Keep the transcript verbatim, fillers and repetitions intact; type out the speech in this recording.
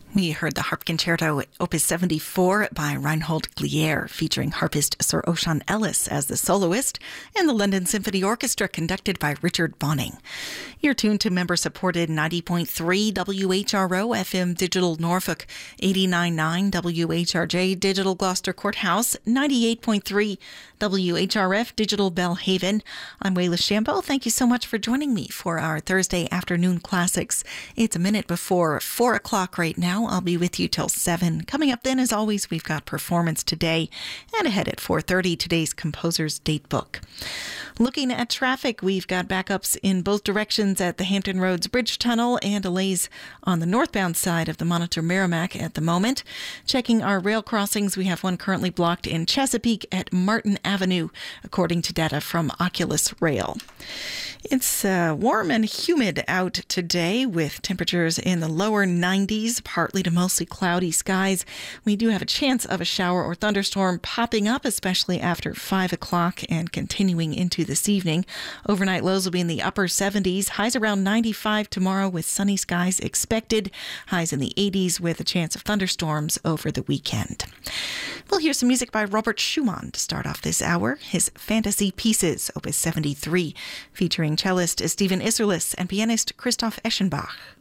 We heard the Harp Concerto, Opus seventy-four by Reinhold Glier, featuring harpist Sir Ocean Ellis as the soloist, and the London Symphony Orchestra conducted by Richard Bonning. You're tuned to member-supported ninety point three W H R O F M Digital Norfolk, eighty-nine point nine W H R J Digital Gloucester Courthouse, ninety-eight point three W H R F Digital Belhaven. I'm Wayla Shambo. Thank you so much for joining me for our Thursday afternoon classics. It's a minute before four o'clock right now. I'll be with you till seven. Coming up then, as always, we've got Performance Today, and ahead at four thirty, today's Composer's Datebook. Looking at traffic, we've got backups in both directions at the Hampton Roads Bridge Tunnel and delays on the northbound side of the Monitor Merrimack at the moment. Checking our rail crossings, we have one currently blocked in Chesapeake at Martin Avenue, according to data from Oculus Rail. It's uh, warm and humid out today with temperatures in the lower nineties, partly to mostly cloudy skies. We do have a chance of a shower or thunderstorm popping up, especially after five o'clock and continuing into this evening. Overnight lows will be in the upper seventies, highs around ninety-five tomorrow with sunny skies expected, highs in the eighties with a chance of thunderstorms over the weekend. We'll hear some music by Robert Schumann to start off this hour, his Fantasy Pieces, Opus seventy-three, featuring cellist Stephen Isserlis and pianist Christoph Eschenbach.